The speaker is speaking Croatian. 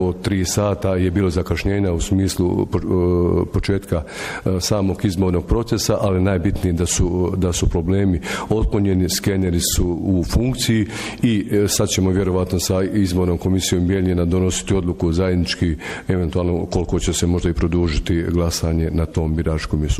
3 sata je bilo zakašnjenja u smislu početka samog izbornog procesa, ali najbitnije da su problemi otklonjeni, skeneri su u funkciji i sad ćemo vjerovatno sa izbornom komisijom Bijeljina donositi odluku zajednički, eventualno koliko će se možda i produžiti glasanje na tom biračkom mjestu.